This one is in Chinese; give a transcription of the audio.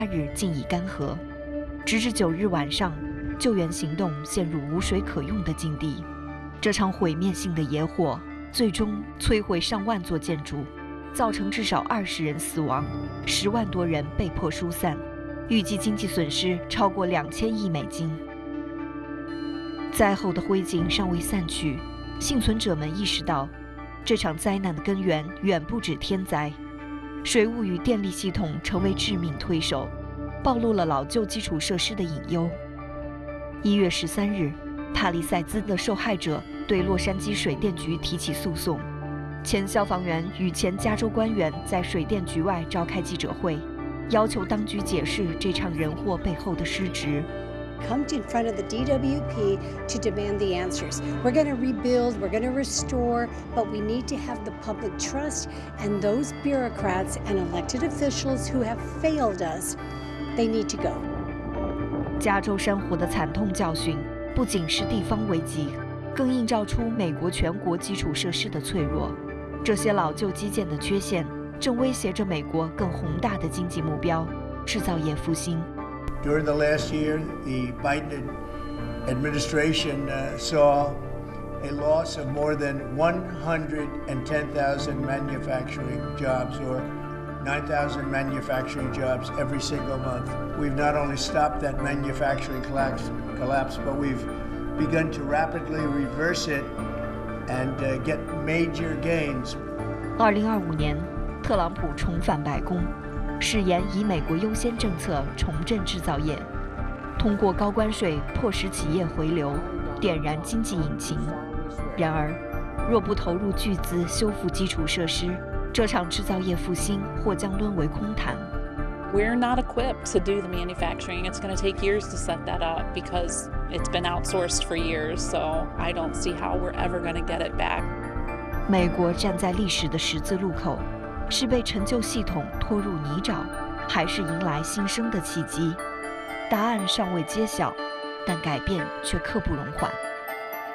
日竟已干涸，直至9日晚上，救援行动陷入无水可用的境地。这场毁灭性的野火最终摧毁上万座建筑，造成至少20人死亡，10万多人被迫疏散，预计经济损失超过2000亿美金。灾后的灰烬尚未散去，幸存者们意识到，这场灾难的根源远不止天灾。水务与电力系统成为致命推手，暴露了老旧基础设施的隐忧。1月13日，帕利塞兹的受害者对洛杉矶水电局提起诉讼。前消防员与前加州官员在水电局外召开记者会，要求当局解释这场人祸背后的失职。 Come in front of the DWP to demand the answers. We're going to rebuild, we're going to restore, but we need to have the public trust, and those bureaucrats and elected officials who have failed us, they need to go. 加州山火的惨痛教训不仅是地方危机，更映照出美国全国基础设施的脆弱。这些老旧基建的缺陷正威胁着美国更宏大的经济目标——制造业复兴。 During the last year, the Biden administration saw a loss of more than 110,000 manufacturing jobs, or 9,000 manufacturing jobs every single month. We've not only stopped that manufacturing collapse, but we've begun to rapidly reverse it and get major gains. 2025年，特朗普重返白宫。誓言以美国优先政策重振制造业，通过高关税迫使企业回流，点燃经济引擎。然而，若不投入巨资修复基础设施，这场制造业复兴或将沦为空谈。 We're not equipped to do the manufacturing. It's going to take years to set that up because it's been outsourced for years. So I don't see how we're ever going to get it back. 美国站在历史的十字路口。是被陈旧系统拖入泥沼，还是迎来新生的契机？答案尚未揭晓，但改变却刻不容缓。